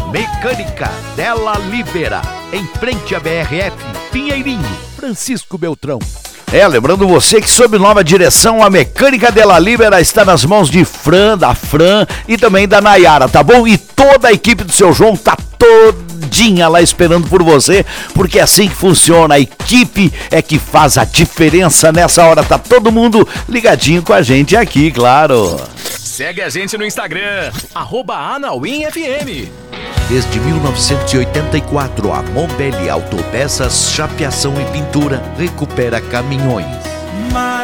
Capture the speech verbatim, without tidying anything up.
Mecânica Della Libera, em frente à B R F Pinheirinho, Francisco Beltrão. É, lembrando você que sob nova direção, a Mecânica Della Libera está nas mãos de Fran, da Fran e também da Nayara, tá bom? E toda a equipe do seu João tá todinha lá esperando por você, porque é assim que funciona, a equipe é que faz a diferença. Nessa hora tá todo mundo ligadinho com a gente aqui, claro. Segue a gente no Instagram, arroba AnauimFM. Desde mil novecentos e oitenta e quatro, a Mombelli Autopeças, chapeação e pintura, recupera caminhões.